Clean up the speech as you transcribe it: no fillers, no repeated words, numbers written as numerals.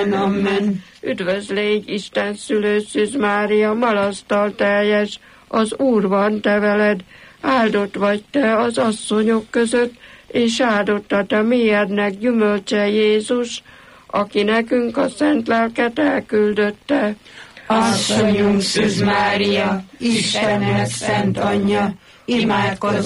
Amen. Üdvözl légy, Isten szülő Szűz Mária, malasztal teljes, az Úr van te veled, áldott vagy te az asszonyok között, és áldott a te méhednek gyümölcse Jézus, aki nekünk a szent lelket elküldötte. Asszonyunk Szűz Mária, Istennek szent anyja, imádkozz